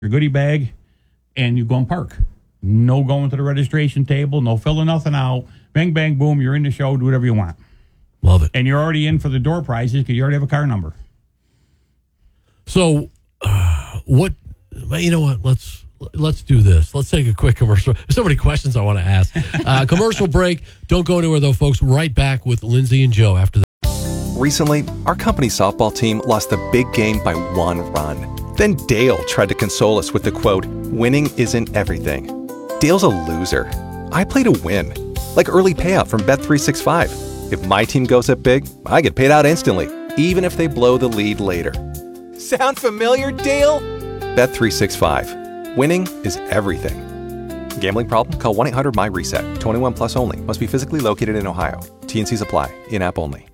your goodie bag, and you go and park. No going to the registration table, no filling nothing out. Bang, bang, boom, you're in the show, do whatever you want. Love it. And you're already in for the door prizes because you already have a car number. So, what, you know what, let's do this. Let's take a quick commercial. There's so many questions I want to ask. Commercial break. Don't go anywhere, though, folks. Right back with Lindsay and Joe after this. Recently, our company softball team lost a big game by 1 run. Then Dale tried to console us with the quote, "Winning isn't everything." Dale's a loser. I play to win. Like early payout from Bet365. If my team goes up big, I get paid out instantly, even if they blow the lead later. Sound familiar, Dale? Bet365. Winning is everything. Gambling problem? Call 1-800-MY-RESET. 21 plus only. Must be physically located in Ohio. T&Cs apply. In-app only.